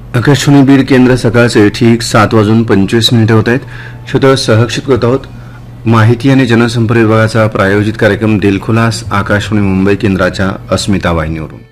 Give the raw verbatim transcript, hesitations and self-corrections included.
आकाशवाणी बीड केंद्र सकाळचे ठीक सात वाजून पंचवीस मिनिटे होत आहेत. श्रोते सहक्षित करत आहोत माहिती आणि जनसंपर्क विभागाचा प्रायोजित कार्यक्रम दिलखुलास आकाशवाणी मुंबई केंद्राच्या अस्मिता वाहिनीवरून.